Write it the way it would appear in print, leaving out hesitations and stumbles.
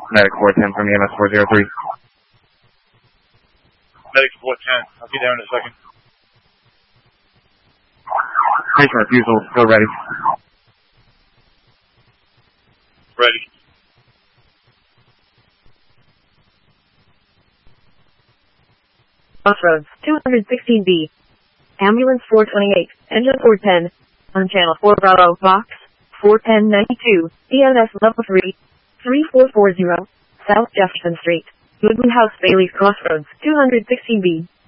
Medic 410 from EMS 403. Medic 410. I'll be there in a second. Patient refusal, still ready. Ready. Crossroads, 216B. Ambulance 428, engine 410. On channel 4 Bravo, box 41092, EMS level 3, 3440, South Jefferson Street, Goodman House, Bailey's Crossroads, 216B.